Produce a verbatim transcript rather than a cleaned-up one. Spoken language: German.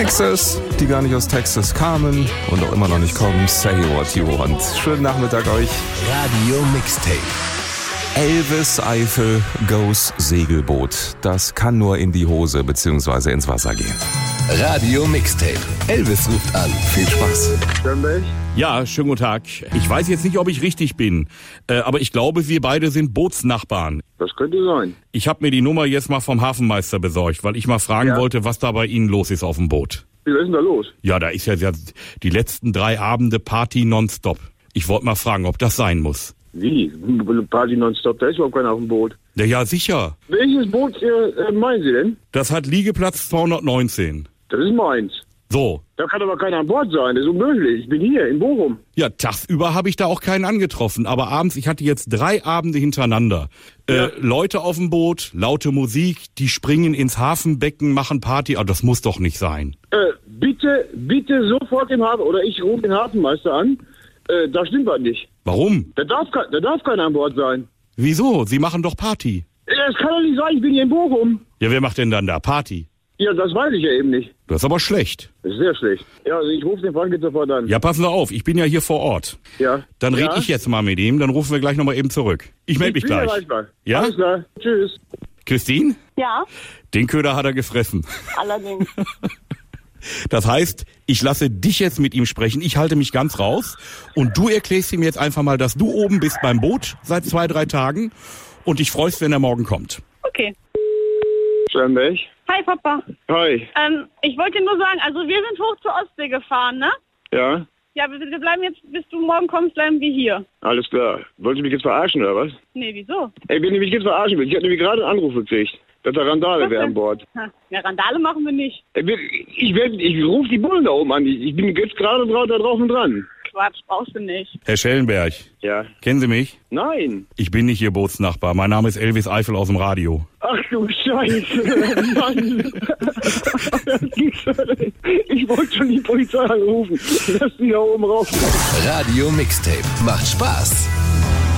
Texas, die gar nicht aus Texas kamen und auch immer noch nicht kommen. Say what you want. Schönen Nachmittag euch. Radio Mixtape. Elvis Eifel Goes Segelboot. Das kann nur in die Hose bzw. ins Wasser gehen. Radio Mixtape. Elvis ruft an. Viel Spaß. Sternberg? Ja, schönen guten Tag. Ich weiß jetzt nicht, ob ich richtig bin, äh, aber ich glaube, wir beide sind Bootsnachbarn. Das könnte sein. Ich habe mir die Nummer jetzt mal vom Hafenmeister besorgt, weil ich mal fragen Ja. wollte, was da bei Ihnen los ist auf dem Boot. Wie ist denn da los? Ja, da ist ja die letzten drei Abende Party nonstop. Ich wollte mal fragen, ob das sein muss. Wie? Party nonstop, da ist überhaupt keiner auf dem Boot. Ja, ja, sicher. Welches Boot äh, meinen Sie denn? Das hat Liegeplatz zweihundertneunzehn. Das ist meins. So. Da kann aber keiner an Bord sein, das ist unmöglich. Ich bin hier in Bochum. Ja, tagsüber habe ich da auch keinen angetroffen, aber abends, ich hatte jetzt drei Abende hintereinander. Äh, Ja. Leute auf dem Boot, laute Musik, die springen ins Hafenbecken, machen Party. Ah, das muss doch nicht sein. Äh, bitte, bitte sofort im Hafen, oder ich rufe den Hafenmeister an. Äh, da stimmt was nicht. Warum? Da darf, ke- da darf keiner an Bord sein. Wieso? Sie machen doch Party. Äh, Das kann doch nicht sein, ich bin hier in Bochum. Ja, wer macht denn dann da Party? Ja, das weiß ich ja eben nicht. Das ist aber schlecht. Das ist sehr schlecht. Ja, also ich rufe den Frank jetzt sofort an. Ja, passen Sie auf, ich bin ja hier vor Ort. Ja. Dann ja? rede ich jetzt mal mit ihm, dann rufen wir gleich nochmal eben zurück. Ich melde mich bin gleich. erreichbar. Ja? Alles klar. Tschüss. Christine? Ja, Den Köder hat er gefressen. allerdings. Das heißt, ich lasse dich jetzt mit ihm sprechen, ich halte mich ganz raus und du erklärst ihm jetzt einfach mal, dass du oben bist beim Boot seit zwei, drei Tagen und dich freust, wenn er morgen kommt. Okay. Sternberg? Hi, Papa. Hi. Ähm, ich wollte nur sagen, also wir sind hoch zur Ostsee gefahren, ne? Ja? Ja, wir, wir bleiben jetzt, bis du morgen kommst, bleiben wir hier. Alles klar. Wollt ihr mich jetzt verarschen, oder was? Nee, wieso? Ey, wenn ihr mich jetzt verarschen wollt, ich habe nämlich gerade einen Anruf gekriegt, dass da Randale Was wäre denn? an Bord. Ha, ja, Randale machen wir nicht. Ey, ich werd, ich rufe die Bullen da oben an. Ich ich bin jetzt gerade drauf, da drauf und dran. Quatsch, brauchst du nicht. Herr Schellenberg, Ja. kennen Sie mich? Nein. Ich bin nicht Ihr Bootsnachbar, mein Name ist Elvis Eifel aus dem Radio. Ach du Scheiße, Mann. Ich wollte schon die Polizei anrufen. Lass die da oben raus. Radio Mixtape. Macht Spaß.